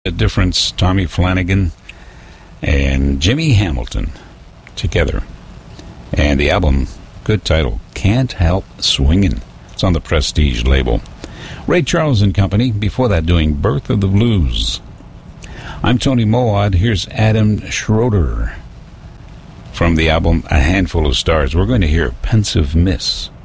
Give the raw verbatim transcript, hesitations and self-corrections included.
The Difference, Tommy Flanagan and Jimmy Hamilton together. And the album, good title, Can't Help Swingin'. It's on the Prestige label. Ray Charles and Company, before that doing Birth of the Blues. I'm Tony Moad. Here's Adam Schroeder from the album A Handful of Stars. We're going to hear Pensive Miss.